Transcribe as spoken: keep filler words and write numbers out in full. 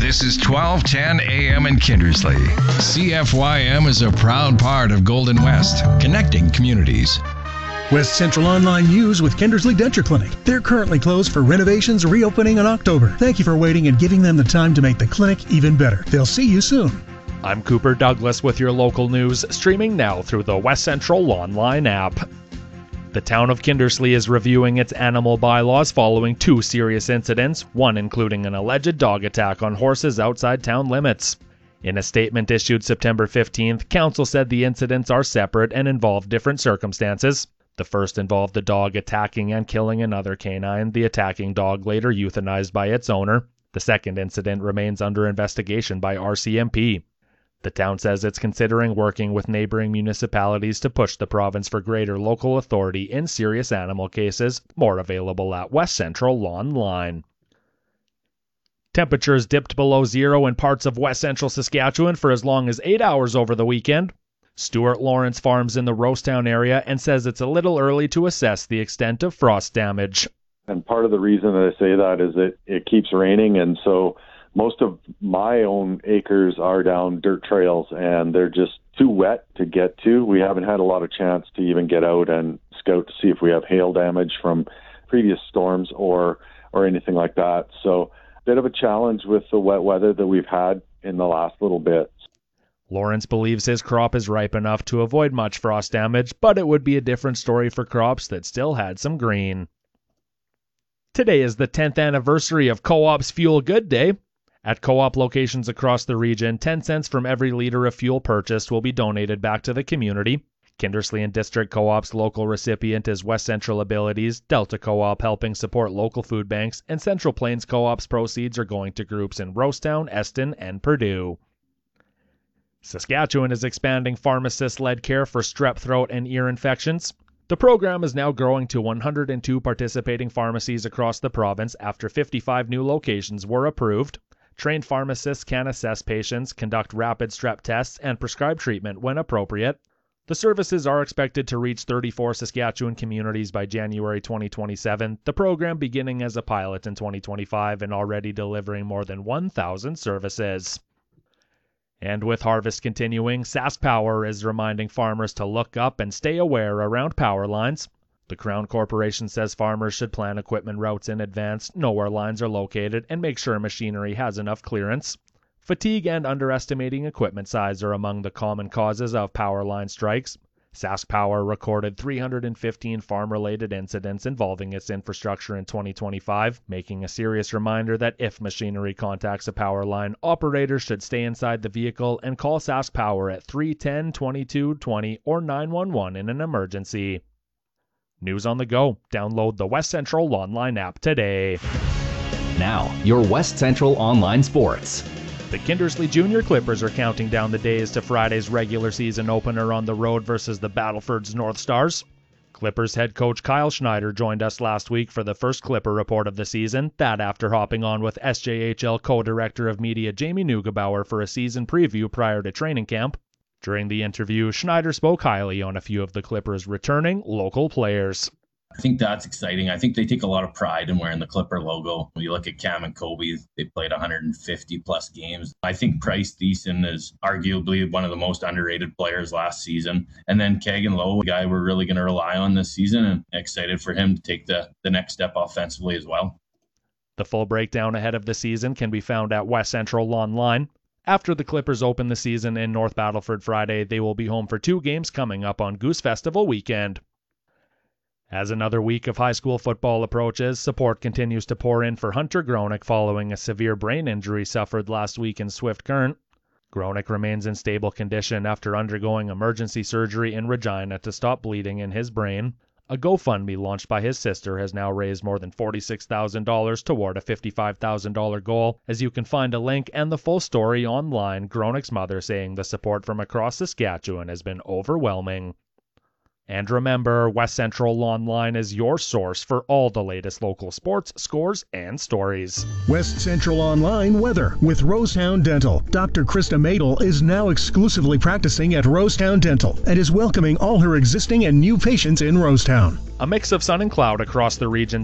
This is twelve ten a.m. in Kindersley. C F Y M is a proud part of Golden West, connecting communities. West Central Online News with Kindersley Denture Clinic. They're currently closed for renovations, reopening in October. Thank you for waiting and giving them the time to make the clinic even better. They'll see you soon. I'm Cooper Douglas with your local news, streaming now through the West Central Online app. The town of Kindersley is reviewing its animal bylaws following two serious incidents, one including an alleged dog attack on horses outside town limits. In a statement issued September fifteenth, council said the incidents are separate and involve different circumstances. The first involved the dog attacking and killing another canine, the attacking dog later euthanized by its owner. The second incident remains under investigation by R C M P. The town says it's considering working with neighboring municipalities to push the province for greater local authority in serious animal cases, more available at West Central Online. Temperatures dipped below zero in parts of West Central Saskatchewan for as long as eight hours over the weekend. Stuart Lawrence farms in the Rosetown area and says it's a little early to assess the extent of frost damage. And part of the reason that I say that is that it keeps raining, and so most of my own acres are down dirt trails, and they're just too wet to get to. We haven't had a lot of chance to even get out and scout to see if we have hail damage from previous storms or or anything like that. So a bit of a challenge with the wet weather that we've had in the last little bit. Lawrence believes his crop is ripe enough to avoid much frost damage, but it would be a different story for crops that still had some green. Today is the tenth anniversary of Co-op's Fuel Good Day. At Co-op locations across the region, ten cents from every liter of fuel purchased will be donated back to the community. Kindersley and District Co-op's local recipient is West Central Abilities, Delta Co-op helping support local food banks, and Central Plains Co-op's proceeds are going to groups in Rosetown, Eston, and Purdue. Saskatchewan is expanding pharmacist-led care for strep throat and ear infections. The program is now growing to one hundred two participating pharmacies across the province after fifty-five new locations were approved. Trained pharmacists can assess patients, conduct rapid strep tests, and prescribe treatment when appropriate. The services are expected to reach thirty-four Saskatchewan communities by January twenty twenty-seven, the program beginning as a pilot in twenty twenty-five and already delivering more than one thousand services. And with harvest continuing, Sask Power is reminding farmers to look up and stay aware around power lines. The Crown Corporation says farmers should plan equipment routes in advance, know where lines are located, and make sure machinery has enough clearance. Fatigue and underestimating equipment size are among the common causes of power line strikes. Sask Power recorded three hundred fifteen farm-related incidents involving its infrastructure in twenty twenty-five, making a serious reminder that if machinery contacts a power line, operators should stay inside the vehicle and call Sask Power at three one zero, two two two zero or nine one one in an emergency. News on the go. Download the West Central Online app today. Now, your West Central Online Sports. The Kindersley Junior Clippers are counting down the days to Friday's regular season opener on the road versus the Battleford's North Stars. Clippers head coach Kyle Schneider joined us last week for the first Clipper report of the season, that after hopping on with S J H L co-director of media Jamie Neugebauer for a season preview prior to training camp. During the interview, Schneider spoke highly on a few of the Clippers' returning local players. I think that's exciting. I think they take a lot of pride in wearing the Clipper logo. When you look at Cam and Kobe, they played one hundred fifty plus games. I think Price Thiessen is arguably one of the most underrated players last season. And then Kagan Lowe, a guy we're really going to rely on this season, and excited for him to take the, the next step offensively as well. The full breakdown ahead of the season can be found at West Central Online. After the Clippers open the season in North Battleford Friday, they will be home for two games coming up on Goose Festival weekend. As another week of high school football approaches, support continues to pour in for Hunter Gronick following a severe brain injury suffered last week in Swift Current. Gronick remains in stable condition after undergoing emergency surgery in Regina to stop bleeding in his brain. A GoFundMe launched by his sister has now raised more than forty-six thousand dollars toward a fifty-five thousand dollars goal, as you can find a link and the full story online, Gronick's mother saying the support from across Saskatchewan has been overwhelming. And remember, West Central Online is your source for all the latest local sports, scores, and stories. West Central Online weather with Rosetown Dental. Doctor Krista Madel is now exclusively practicing at Rosetown Dental and is welcoming all her existing and new patients in Rosetown. A mix of sun and cloud across the region